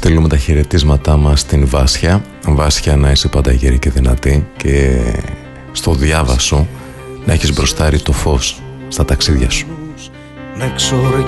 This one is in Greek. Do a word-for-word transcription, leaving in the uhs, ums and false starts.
Στέλνουμε τα χαιρετίσματά μας στην Βάσια. Βάσια, να είσαι πάντα γερή και δυνατή και στο διάβασο να έχεις μπροστάρει το φως στα ταξίδια σου.